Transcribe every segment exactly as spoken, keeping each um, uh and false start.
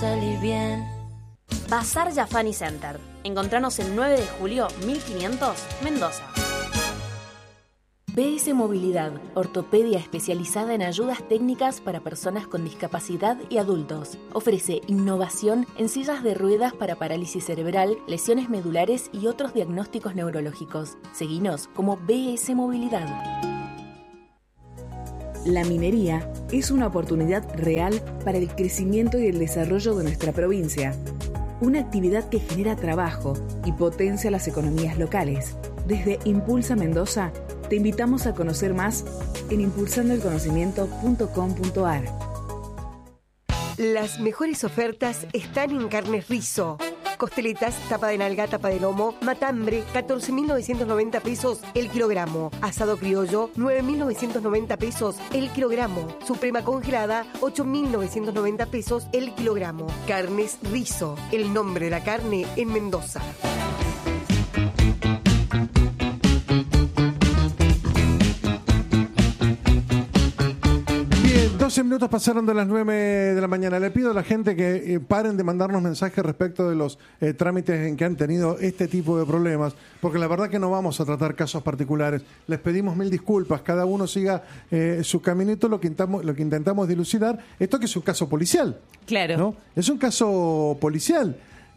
salir bien. Bazar Yafani Center. Encontranos el nueve de julio mil quinientos, Mendoza. B S Movilidad, ortopedia especializada en ayudas técnicas para personas con discapacidad y adultos. Ofrece innovación en sillas de ruedas para parálisis cerebral, lesiones medulares y otros diagnósticos neurológicos. Seguinos como B S Movilidad. La minería es una oportunidad real para el crecimiento y el desarrollo de nuestra provincia. Una actividad que genera trabajo y potencia las economías locales. Desde Impulsa Mendoza, te invitamos a conocer más en impulsando el conocimiento punto com punto a r. Las mejores ofertas están en Carnes Rizo. Costeletas, tapa de nalga, tapa de lomo, matambre, catorce mil novecientos noventa pesos el kilogramo. Asado criollo, nueve mil novecientos noventa pesos el kilogramo. Suprema congelada, ocho mil novecientos noventa pesos el kilogramo. Carnes Rizo, el nombre de la carne en Mendoza. doce minutos pasaron de las nueve de la mañana. Le pido a la gente que eh, paren de mandarnos mensajes respecto de los eh, trámites en que han tenido este tipo de problemas, porque la verdad que no vamos a tratar casos particulares. Les pedimos mil disculpas. Cada uno siga eh, su caminito. Lo que, intentamos, lo que intentamos dilucidar, esto que es un caso policial. Claro. ¿No? Es un caso policial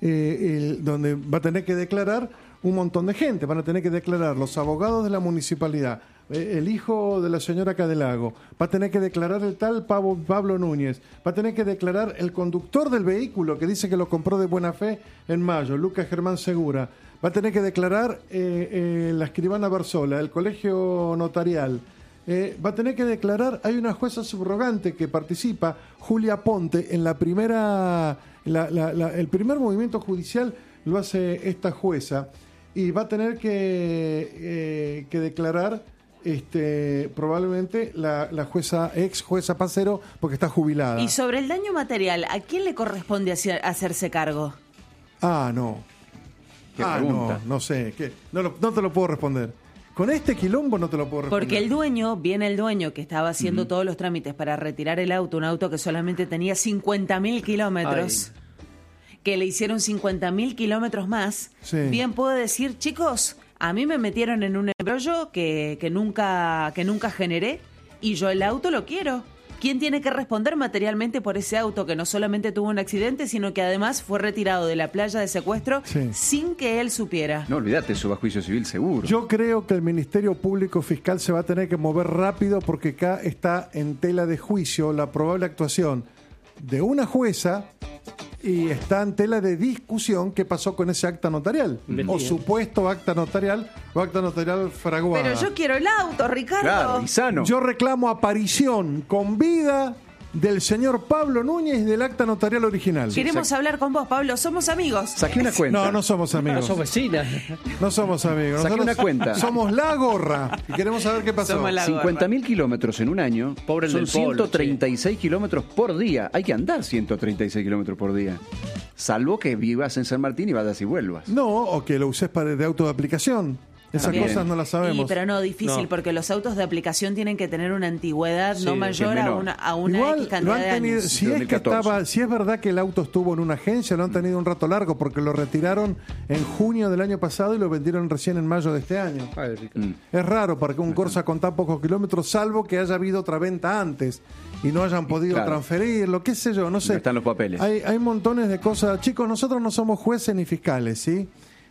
eh, el, donde va a tener que declarar un montón de gente. Van a tener que declarar los abogados de la municipalidad, el hijo de la señora Cadelago, va a tener que declarar el tal Pablo, Pablo Núñez, va a tener que declarar el conductor del vehículo que dice que lo compró de buena fe en mayo, Lucas Germán Segura, va a tener que declarar eh, eh, la escribana Barzola, el colegio notarial, eh, va a tener que declarar, hay una jueza subrogante que participa, Julia Ponte, en la primera, la, la, la, el primer movimiento judicial lo hace esta jueza, y va a tener que, eh, que declarar Este, probablemente la, la jueza, ex jueza Pacero, porque está jubilada. Y sobre el daño material, ¿a quién le corresponde hacer, hacerse cargo? Ah, no. Ah, pregunta? no, no sé. ¿Qué? No, lo, no te lo puedo responder. Con este quilombo no te lo puedo responder. Porque el dueño, viene el dueño que estaba haciendo uh-huh. todos los trámites para retirar el auto, un auto que solamente tenía cincuenta mil kilómetros, Ay. que le hicieron cincuenta mil kilómetros más. Sí. Bien puedo decir, chicos, a mí me metieron en un embrollo que, que, nunca, que nunca generé y yo el auto lo quiero. ¿Quién tiene que responder materialmente por ese auto que no solamente tuvo un accidente, sino que además fue retirado de la playa de secuestro sí. sin que él supiera? No, olvídate, suba a juicio civil seguro. Yo creo que el Ministerio Público Fiscal se va a tener que mover rápido porque acá está en tela de juicio la probable actuación de una jueza y está en tela de discusión qué pasó con ese acta notarial. Mentira. O supuesto acta notarial o acta notarial fraguada. Pero yo quiero el auto, Ricardo. Claro, y sano. Yo reclamo aparición con vida del señor Pablo Núñez del acta notarial original. Queremos sí, hablar con vos, Pablo. Somos amigos. Saqué una cuenta. No, no somos amigos. No, somos vecinas. No somos amigos. Saqué Nosotros una cuenta. Somos la gorra y queremos saber qué pasó. cincuenta mil kilómetros en un año. Pobre son del ciento treinta y seis sí. kilómetros por día. Hay que andar ciento treinta y seis kilómetros por día. Salvo que vivas en San Martín y vayas y vuelvas. No, o que lo uses para de auto de aplicación. Esas También. cosas no las sabemos. Sí, pero no, difícil, no. porque los autos de aplicación tienen que tener una antigüedad sí, no mayor a una, a una Igual, X cantidad lo han tenido, de años. Si es, que estaba, si es verdad que el auto estuvo en una agencia, lo han tenido un rato largo, porque lo retiraron en junio del año pasado y lo vendieron recién en mayo de este año. Ay, mm. Es raro para que un Corsa con tan pocos kilómetros, salvo que haya habido otra venta antes y no hayan podido claro. transferirlo, qué sé yo, no sé. No están los papeles. Hay, hay montones de cosas. Chicos, nosotros no somos jueces ni fiscales, ¿sí?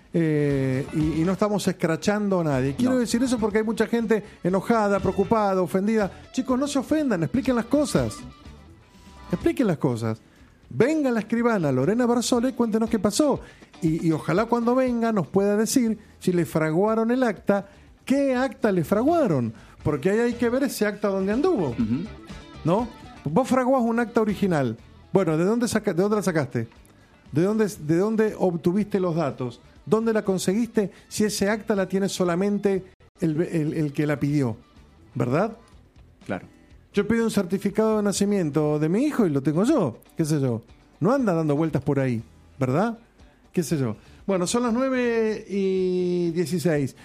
Eh, y, y no estamos escrachando a nadie. Quiero no. decir eso porque hay mucha gente enojada, preocupada, ofendida. Chicos, no se ofendan, expliquen las cosas. Expliquen las cosas. Venga la escribana Lorena Barzole, cuéntenos qué pasó. Y, y ojalá cuando venga nos pueda decir si le fraguaron el acta, qué acta le fraguaron. Porque ahí hay que ver ese acta donde anduvo. Uh-huh. ¿No? Vos fraguás un acta original. Bueno, ¿de dónde, saca, de dónde la sacaste? ¿De dónde, ¿De dónde obtuviste los datos? ¿Dónde la conseguiste? Si ese acta la tiene solamente el, el, el que la pidió, ¿verdad? Claro. Yo pido un certificado de nacimiento de mi hijo y lo tengo yo, qué sé yo. No anda dando vueltas por ahí, ¿verdad? Qué sé yo. Bueno, son las nueve y dieciséis.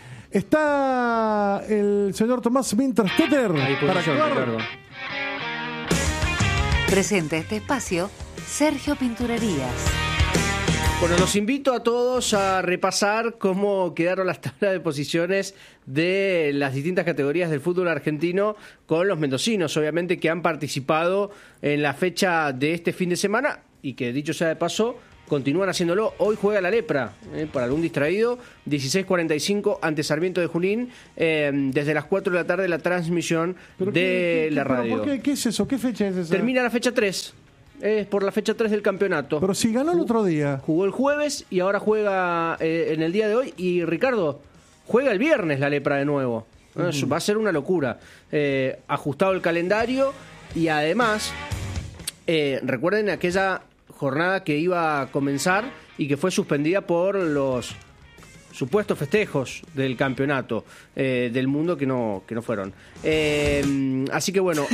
Está el señor Tomás Winterstetter para actuar. Presenta este espacio Sergio Pinturerías. Bueno, los invito a todos a repasar cómo quedaron las tablas de posiciones de las distintas categorías del fútbol argentino con los mendocinos, obviamente, que han participado en la fecha de este fin de semana y que, dicho sea de paso, continúan haciéndolo. Hoy juega la Lepra, eh, para algún distraído, dieciséis cuarenta y cinco ante Sarmiento de Junín, eh, desde las cuatro de la tarde la transmisión de qué, qué, la radio. ¿Por qué? ¿Qué es eso? ¿Qué fecha es esa? Termina la fecha tres. Es por la fecha tres del campeonato. Pero si ganó el otro día. Jugó el jueves y ahora juega eh, en el día de hoy. Y Ricardo, juega el viernes la Lepra de nuevo. Uh-huh. Va a ser una locura. Eh, ajustado el calendario y además, eh, recuerden aquella jornada que iba a comenzar y que fue suspendida por los supuestos festejos del campeonato eh, del mundo que no que no fueron. Eh, así que bueno,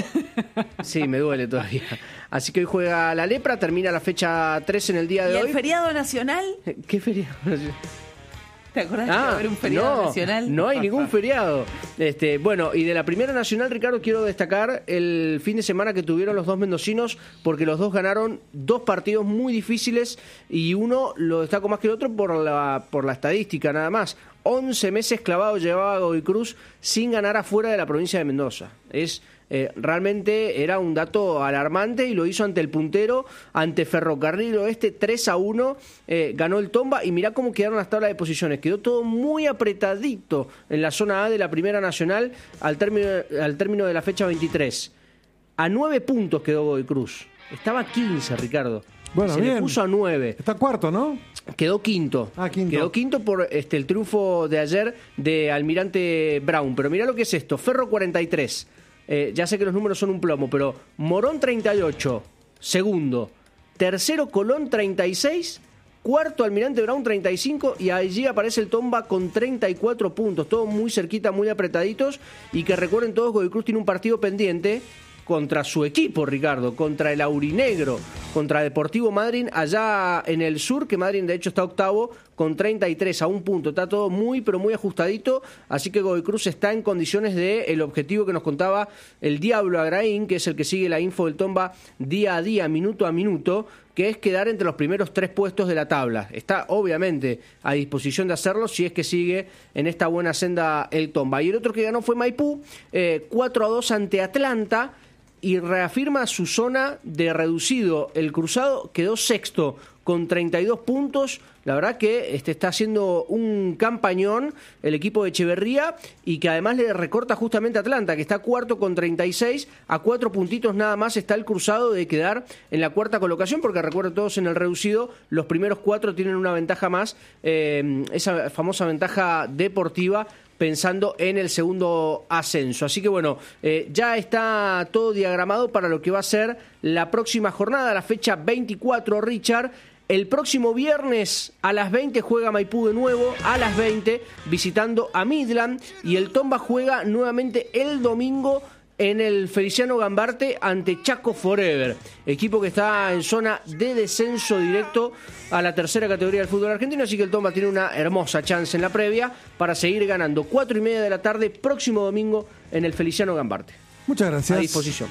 sí, me duele todavía. Así que hoy juega la Lepra, termina la fecha tres en el día de ¿Y hoy. el feriado nacional? ¿Qué feriado nacional? ¿Te acordás ah, que iba a haber un feriado no, nacional? No hay ningún feriado. Este, bueno, y de la Primera Nacional, Ricardo, quiero destacar el fin de semana que tuvieron los dos mendocinos, porque los dos ganaron dos partidos muy difíciles y uno lo destaco más que el otro por la, por la estadística nada más. once meses clavados llevaba Godoy Cruz sin ganar afuera de la provincia de Mendoza. Es... Eh, realmente era un dato alarmante y lo hizo ante el puntero, ante Ferrocarril Oeste, tres a uno, eh, ganó el Tomba y mirá cómo quedaron las tablas de posiciones, quedó todo muy apretadito en la zona A de la Primera Nacional al término, al término de la fecha veintitrés. A nueve puntos quedó Godoy Cruz, estaba a quince, Ricardo. Bueno, se bien. le puso a nueve. Está cuarto, ¿no? Quedó quinto. Ah, quinto. Quedó quinto por este el triunfo de ayer de Almirante Brown. Pero mirá lo que es esto, Ferro cuarenta y tres. Eh, ya sé que los números son un plomo, pero Morón treinta y ocho, segundo. Tercero Colón treinta y seis, cuarto Almirante Brown treinta y cinco y allí aparece el Tomba con treinta y cuatro puntos. Todos muy cerquita, muy apretaditos y que recuerden todos, Godoy Cruz tiene un partido pendiente contra su equipo, Ricardo, contra el Aurinegro, contra Deportivo Madryn, allá en el sur, que Madryn de hecho está octavo con treinta y tres a un punto. Está todo muy, pero muy ajustadito, así que Godoy Cruz está en condiciones de el objetivo que nos contaba el Diablo Agraín, que es el que sigue la info del Tomba día a día, minuto a minuto, que es quedar entre los primeros tres puestos de la tabla. Está obviamente a disposición de hacerlo si es que sigue en esta buena senda el Tomba. Y el otro que ganó fue Maipú, eh, cuatro a dos ante Atlanta, y reafirma su zona de reducido. El Cruzado quedó sexto con treinta y dos puntos. La verdad que este está haciendo un campañón el equipo de Echeverría y que además le recorta justamente a Atlanta, que está cuarto con treinta y seis. A cuatro puntitos nada más está el Cruzado de quedar en la cuarta colocación, porque recuerden todos en el reducido, los primeros cuatro tienen una ventaja más, eh, esa famosa ventaja deportiva, pensando en el segundo ascenso. Así que bueno, eh, ya está todo diagramado para lo que va a ser la próxima jornada, la fecha veinticuatro, Richard. El próximo viernes a las veinte juega Maipú de nuevo, a las veinte, visitando a Midland, y el Tomba juega nuevamente el domingo en el Feliciano Gambarte ante Chaco Forever, equipo que está en zona de descenso directo a la tercera categoría del fútbol argentino, así que el Tomba tiene una hermosa chance en la previa para seguir ganando. Cuatro y media de la tarde, próximo domingo en el Feliciano Gambarte. Muchas gracias. A disposición.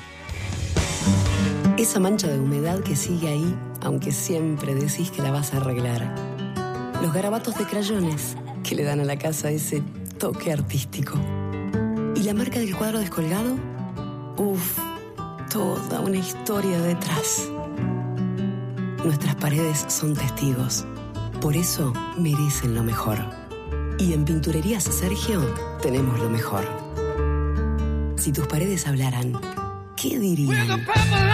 Esa mancha de humedad que sigue ahí, aunque siempre decís que la vas a arreglar. Los garabatos de crayones que le dan a la casa ese toque artístico. ¿Y la marca del cuadro descolgado? Uf, toda una historia detrás. Nuestras paredes son testigos. Por eso merecen lo mejor. Y en Pinturerías Sergio tenemos lo mejor. Si tus paredes hablaran, ¿qué dirían?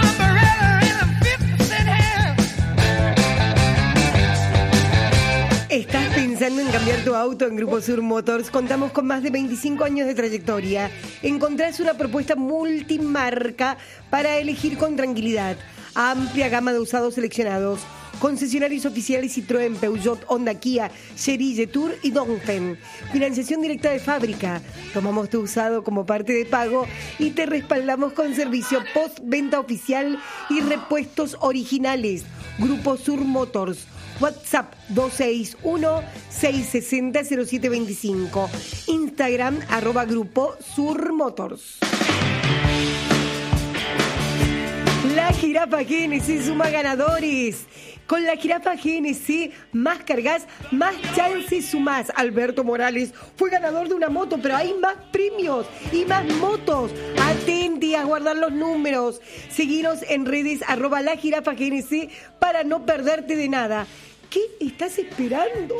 ¿Estás pensando en cambiar tu auto? En Grupo Sur Motors contamos con más de veinticinco años de trayectoria. Encontrás una propuesta multimarca para elegir con tranquilidad. Amplia gama de usados seleccionados. Concesionarios oficiales Citroën, Peugeot, Honda, Kia, Chery, Jetour y Dongfeng. Financiación directa de fábrica. Tomamos tu usado como parte de pago y te respaldamos con servicio post-venta oficial y repuestos originales. Grupo Sur Motors. WhatsApp dos seis uno, seis seis cero, cero siete dos cinco. Instagram arroba Grupo Sur Motors. La La jirafa G N C suma ganadores. Con la jirafa G N C, más cargas, más chances sumás. Alberto Morales fue ganador de una moto, pero hay más premios y más motos. Atenti a guardar los números. Seguinos en redes arroba la jirafa G N C para no perderte de nada. ¿Qué estás esperando?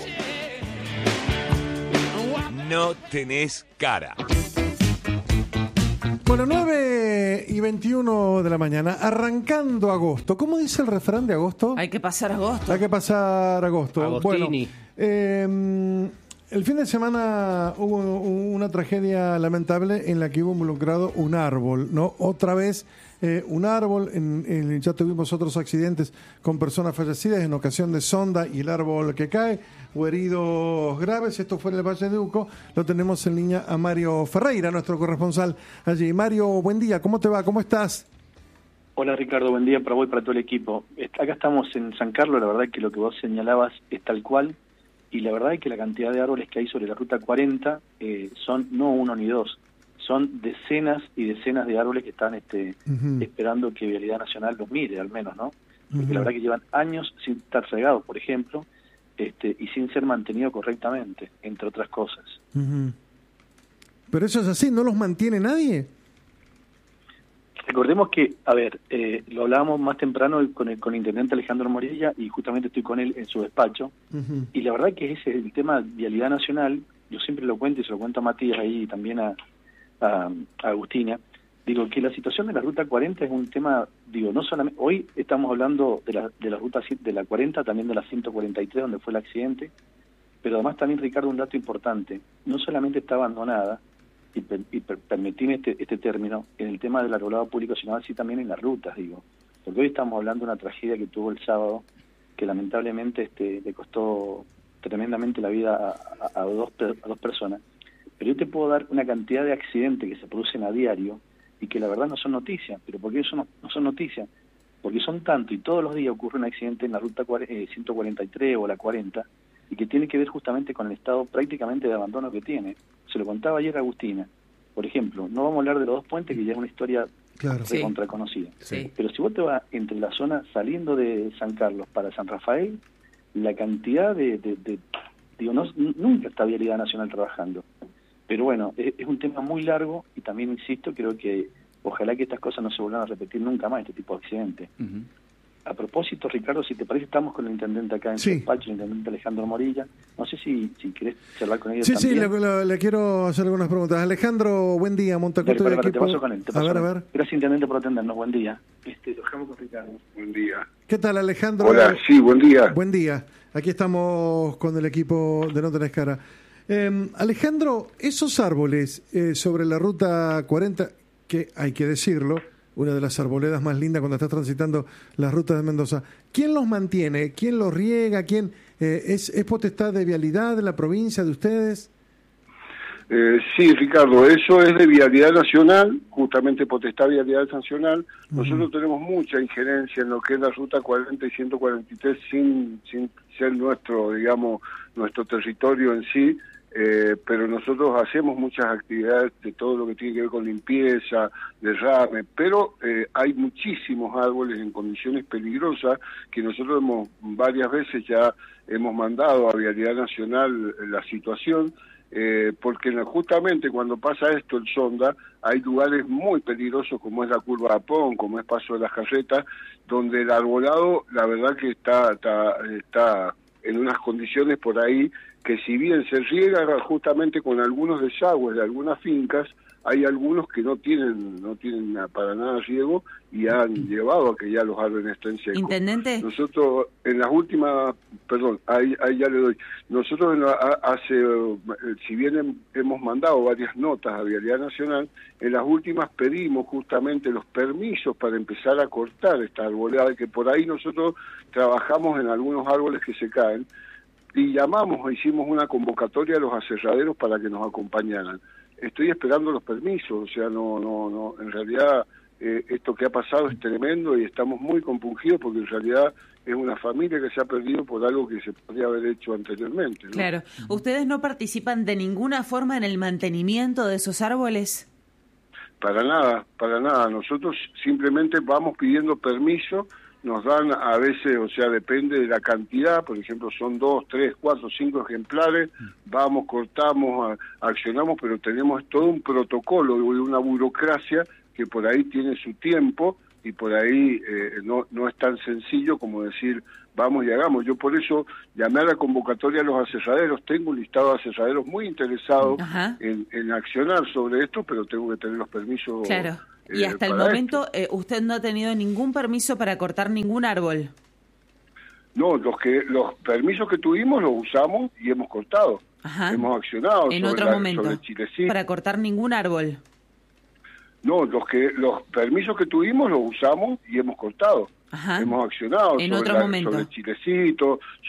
No tenés cara. Bueno, nueve y veintiuno de la mañana, arrancando agosto. ¿Cómo dice el refrán de agosto? Hay que pasar agosto. Hay que pasar agosto. Agostini. Bueno, eh, el fin de semana hubo una tragedia lamentable en la que hubo involucrado un árbol, ¿no? Otra vez eh, un árbol. En, en, ya tuvimos otros accidentes con personas fallecidas en ocasión de sonda y el árbol que cae, o heridos graves. Esto fue en el Valle de Uco. Lo tenemos en línea a Mario Ferreira, nuestro corresponsal allí. Mario, buen día, ¿cómo te va? ¿Cómo estás? Hola Ricardo, buen día para vos y para todo el equipo. Acá estamos en San Carlos, la verdad es que lo que vos señalabas es tal cual, y la verdad es que la cantidad de árboles que hay sobre la ruta cuarenta eh, son no uno ni dos, son decenas y decenas de árboles que están este, uh-huh. esperando que Vialidad Nacional los mire, al menos, ¿no? Porque uh-huh. la verdad que llevan años sin estar regados, por ejemplo, este, y sin ser mantenido correctamente, entre otras cosas. Uh-huh. Pero eso es así, ¿no los mantiene nadie? Recordemos que, a ver, eh, lo hablábamos más temprano con el, con el intendente Alejandro Morilla, y justamente estoy con él en su despacho, uh-huh. y la verdad que ese es el tema de Vialidad Nacional. Yo siempre lo cuento y se lo cuento a Matías ahí y también a, a, a Agustina. Digo que la situación de la ruta cuarenta es un tema, digo, no solamente, hoy estamos hablando de la, de la ruta de la cuarenta, también de la ciento cuarenta y tres donde fue el accidente, pero además también, Ricardo, un dato importante, no solamente está abandonada, y, per, y per, permitime este, este término, en el tema del arbolado público, sino así también en las rutas, digo, porque hoy estamos hablando de una tragedia que tuvo el sábado, que lamentablemente este, le costó tremendamente la vida a, a, a, dos, a dos personas, pero yo te puedo dar una cantidad de accidentes que se producen a diario, y que la verdad no son noticias. ¿Pero por qué eso no, no son noticias? Porque son tanto, y todos los días ocurre un accidente en la ruta ciento cuarenta y tres o la cuarenta, y que tiene que ver justamente con el estado prácticamente de abandono que tiene. Se lo contaba ayer a Agustina. Por ejemplo, no vamos a hablar de los dos puentes, que ya es una historia claro. recontra conocida. Sí. Pero si vos te vas entre la zona saliendo de San Carlos para San Rafael, la cantidad de... de, de digo, no, nunca está Vialidad Nacional trabajando. Pero bueno, es, es un tema muy largo, y también, insisto, creo que ojalá que estas cosas no se vuelvan a repetir nunca más, este tipo de accidentes. Uh-huh. A propósito, Ricardo, si te parece, estamos con el intendente acá en sí. su despacho, el intendente Alejandro Morilla. No sé si, si querés charlar con ellos sí, también. Sí, sí, le, le quiero hacer algunas preguntas. Alejandro, buen día, Montacuto de equipo. Te paso con él, te paso a ver, con él. a ver. Gracias, intendente, por atendernos. Buen día. Este, lo dejamos con Ricardo. Buen día. ¿Qué tal, Alejandro? Hola, sí, buen día. Buen día. Aquí estamos con el equipo de No Tenés Cara. Eh, Alejandro, esos árboles eh, sobre la ruta cuarenta, que hay que decirlo, una de las arboledas más lindas cuando estás transitando las rutas de Mendoza, ¿quién los mantiene? ¿Quién los riega? ¿Quién eh, es, es potestad de Vialidad de la provincia de ustedes? Eh, sí, Ricardo, eso es de Vialidad Nacional, justamente potestad de Vialidad Nacional. Nosotros uh-huh. tenemos mucha injerencia en lo que es la ruta cuarenta y ciento cuarenta y tres sin, sin ser nuestro, digamos, nuestro territorio en sí. Eh, pero nosotros hacemos muchas actividades de todo lo que tiene que ver con limpieza, derrame, pero eh, hay muchísimos árboles en condiciones peligrosas que nosotros hemos varias veces ya hemos mandado a Vialidad Nacional la situación, eh, porque justamente cuando pasa esto el Sonda, hay lugares muy peligrosos como es la curva Apón, como es Paso de las Carretas, donde el arbolado la verdad que está, está, está en unas condiciones por ahí que si bien se riega justamente con algunos desagües de algunas fincas, hay algunos que no tienen no tienen para nada riego y han llevado a que ya los árboles estén secos. Intendente. Nosotros en las últimas, perdón, ahí, ahí ya le doy, nosotros en la, hace, si bien hemos mandado varias notas a Vialidad Nacional, en las últimas pedimos justamente los permisos para empezar a cortar esta arboleda, que por ahí nosotros trabajamos en algunos árboles que se caen, y llamamos, hicimos una convocatoria a los aserraderos para que nos acompañaran. Estoy esperando los permisos, o sea, no, no, no, en realidad eh, esto que ha pasado es tremendo y estamos muy compungidos porque en realidad es una familia que se ha perdido por algo que se podría haber hecho anteriormente, ¿no? Claro. ¿Ustedes no participan de ninguna forma en el mantenimiento de esos árboles? para nada, para nada. Nosotros simplemente vamos pidiendo permiso, nos dan a veces, o sea, depende de la cantidad, por ejemplo, son dos, tres, cuatro, cinco ejemplares, vamos, cortamos, a, accionamos, pero tenemos todo un protocolo y una burocracia que por ahí tiene su tiempo y por ahí eh, no, no es tan sencillo como decir, vamos y hagamos. Yo por eso llamé a la convocatoria a los aserraderos, tengo un listado de aserraderos muy interesados en, en accionar sobre esto, pero tengo que tener los permisos. Claro. Y hasta el momento eh, usted no ha tenido ningún permiso para cortar ningún árbol. No, los que los permisos que tuvimos los usamos y hemos cortado. Ajá. Hemos accionado. En otro la, momento. Para cortar ningún árbol. No, los que los permisos que tuvimos los usamos y hemos cortado. Ajá. Hemos accionado. En sobre otro la, momento. Sobre el chilecito,